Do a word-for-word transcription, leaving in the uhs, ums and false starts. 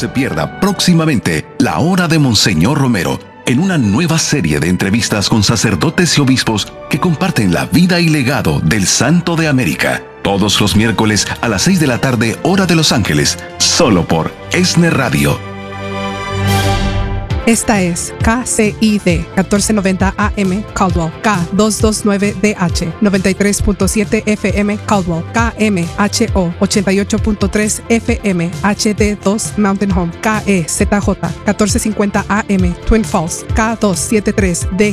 se pierda próximamente La Hora de Monseñor Romero, en una nueva serie de entrevistas con sacerdotes y obispos que comparten la vida y legado del Santo de América. Todos los miércoles a las seis de la tarde, hora de Los Ángeles, solo por ESNE Radio. Esta es K C I D catorce noventa A M Caldwell, K doscientos veintinueve D H noventa y tres punto siete F M Caldwell, K M H O ochenta y ocho punto tres F M H D dos Mountain Home, K E Z J catorce cincuenta A M Twin Falls, K doscientos setenta y tres D